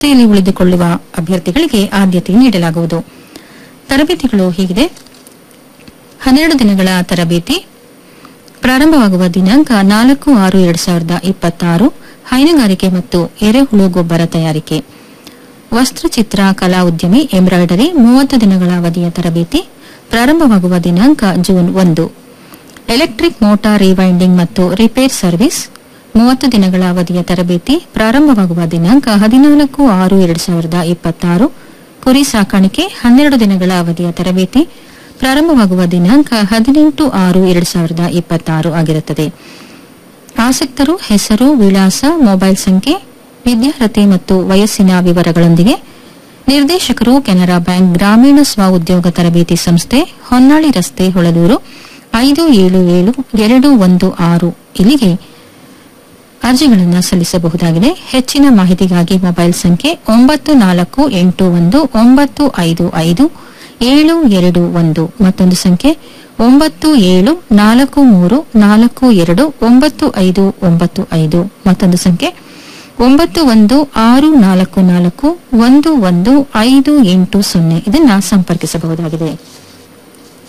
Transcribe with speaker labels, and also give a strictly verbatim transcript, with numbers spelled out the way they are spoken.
Speaker 1: ಸಂಸ್ಥೆಯಲ್ಲಿ ಉಳಿದುಕೊಳ್ಳುವ ಅಭ್ಯರ್ಥಿಗಳಿಗೆ ಆದ್ಯತೆ ನೀಡಲಾಗುವುದು. ತರಬೇತಿಗಳು ಹೀಗಿದೆ. ಹನ್ನೆರಡು ದಿನಗಳ ತರಬೇತಿ ಪ್ರಾರಂಭವಾಗುವ ದಿನಾಂಕ ನಾಲ್ಕು ಆರು ಎರಡು ಸಾವಿರದ ಇಪ್ಪತ್ತಾರು. ಹೈನುಗಾರಿಕೆ ಮತ್ತು ಎರೆಹುಳು ಗೊಬ್ಬರ ತಯಾರಿಕೆ, ವಸ್ತ್ರಚಿತ್ರ ಕಲಾ ಉದ್ಯಮಿ ಎಂಬ್ರಾಯ್ಡರಿ ಮೂವತ್ತು ದಿನಗಳ ಅವಧಿಯ ತರಬೇತಿ ಪ್ರಾರಂಭವಾಗುವ ದಿನಾಂಕ ಜೂನ್ ಒಂದು. ಎಲೆಕ್ಟ್ರಿಕ್ ಮೋಟಾರ್ ರಿವೈಂಡಿಂಗ್ ಮತ್ತು ರಿಪೇರ್ ಸರ್ವಿಸ್ ಮೂವತ್ತು ದಿನಗಳ ಅವಧಿಯ ತರಬೇತಿ ಪ್ರಾರಂಭವಾಗುವ ದಿನಾಂಕ ಹದಿನಾಲ್ಕು ಆರು ಎರಡು ಸಾವಿರದ ಇಪ್ಪತ್ತಾರು. ಕುರಿ ಸಾಕಾಣಿಕೆ ಹನ್ನೆರಡು ದಿನಗಳ ಅವಧಿಯ ತರಬೇತಿ ಪ್ರಾರಂಭವಾಗುವ ದಿನಾಂಕ ಹದಿನೆಂಟು ಆರು ಎರಡು ಸಾವಿರದ ಇಪ್ಪತ್ತಾರು ಆಗಿರುತ್ತದೆ. ಆಸಕ್ತರು ಹೆಸರು, ವಿಳಾಸ, ಮೊಬೈಲ್ ಸಂಖ್ಯೆ, ವಿದ್ಯಾರ್ಹತೆ ಮತ್ತು ವಯಸ್ಸಿನ ವಿವರಗಳೊಂದಿಗೆ ನಿರ್ದೇಶಕರು ಕೆನರಾ ಬ್ಯಾಂಕ್ ಗ್ರಾಮೀಣ ಸ್ವ ಉದ್ಯೋಗ ತರಬೇತಿ ಸಂಸ್ಥೆ, ಹೊನ್ನಾಳಿ ರಸ್ತೆ, ಹೊಳಲೂರು ಐದು ಏಳು ಏಳು ಎರಡು ಒಂದು ಆರು ಇಲ್ಲಿಗೆ ಅರ್ಜಿಗಳನ್ನು ಸಲ್ಲಿಸಬಹುದಾಗಿದೆ. ಹೆಚ್ಚಿನ ಮಾಹಿತಿಗಾಗಿ ಮೊಬೈಲ್ ಸಂಖ್ಯೆ ಒಂಬತ್ತು ನಾಲ್ಕು ಎಂಟು ಒಂದು ಒಂಬತ್ತು ಐದು ಐದು ಏಳು ಎರಡು ಒಂದು, ಮತ್ತೊಂದು ಸಂಖ್ಯೆ ಒಂಬತ್ತು ಏಳು ನಾಲ್ಕು ಮೂರು ನಾಲ್ಕು ಎರಡು ಒಂಬತ್ತು ಐದು ಒಂಬತ್ತು ಐದು, ಮತ್ತೊಂದು ಸಂಖ್ಯೆ ಒಂಬತ್ತು ಒಂದು ಆರು ನಾಲ್ಕು ನಾಲ್ಕು ಒಂದು ಒಂದು ಐದು ಎಂಟು ಸೊನ್ನೆ ಇದನ್ನು ಸಂಪರ್ಕಿಸಬಹುದಾಗಿದೆ.